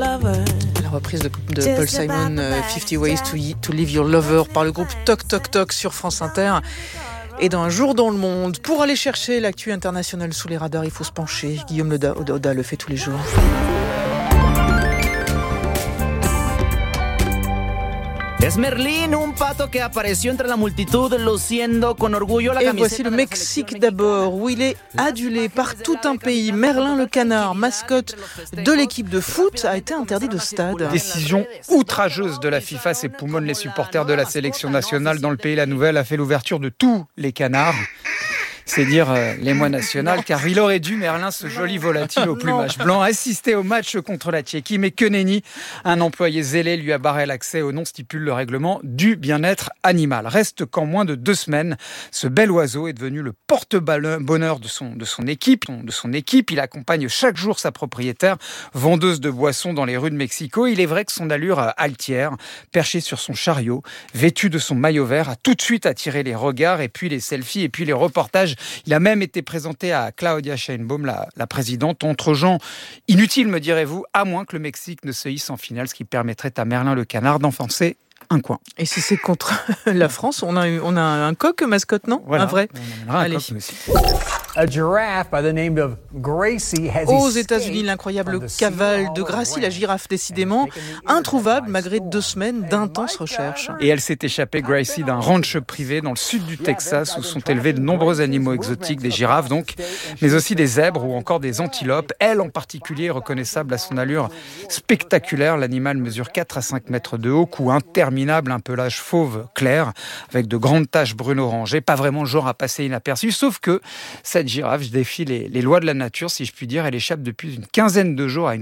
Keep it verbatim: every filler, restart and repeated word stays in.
La reprise de, de Paul Simon, euh, fifty Ways to, to Leave Your Lover, par le groupe Toc Toc Toc sur France Inter. Et dans Un jour dans le monde, pour aller chercher l'actu internationale sous les radars, il faut se pencher. Guillaume Oda, Oda le fait tous les jours. Es Merlín, un pato que apareció entre la multitud, luciendo con orgullo la Et camiseta. voici le Mexique d'abord, où il est adulé par tout un pays. Merlin le canard, mascotte de l'équipe de foot, a été interdit de stade. Décision outrageuse de la FIFA, c'est poumonne les supporters de la sélection nationale dans le pays. La nouvelle a fait l'ouverture de tous les canards. C'est dire euh, l'émoi national, car il aurait dû, Merlin, ce joli volatile au plumage blanc, assister au match contre la Tchéquie. Mais que nenni, un employé zélé lui a barré l'accès au nom stipule le règlement du bien-être animal. Reste qu'en moins de deux semaines, ce bel oiseau est devenu le porte-bonheur de son, de son équipe. De son équipe. Il accompagne chaque jour sa propriétaire, vendeuse de boissons dans les rues de Mexico. Il est vrai que son allure altière, perché sur son chariot, vêtu de son maillot vert, a tout de suite attiré les regards et puis les selfies et puis les reportages. Il a même été présenté à Claudia Sheinbaum, la, la présidente, entre gens inutiles, me direz-vous, à moins que le Mexique ne se hisse en finale, ce qui permettrait à Merlin le canard d'enfoncer un coin. Et si c'est contre la France, on a, eu, on a un coq mascotte, non? Voilà, un vrai. On a un Allez. coq aussi. A giraffe by the name of Gracie has Aux escaped États-Unis, l'incroyable from the cavale Sea de Hall Gracie, of la Ranch. girafe décidément introuvable malgré deux semaines d'intenses recherches. Et elle s'est échappée, Gracie, d'un ranch privé dans le sud du Texas où sont élevés de nombreux animaux exotiques, des girafes donc, mais aussi des zèbres ou encore des antilopes. Elle en particulier est reconnaissable à son allure spectaculaire. L'animal mesure quatre à cinq mètres de haut, cou interminable, un pelage fauve clair avec de grandes taches brune-orangées. Pas vraiment le genre à passer inaperçu, sauf que cette girafe défie les, les lois de la nature, si je puis dire. Elle échappe depuis une quinzaine de jours à une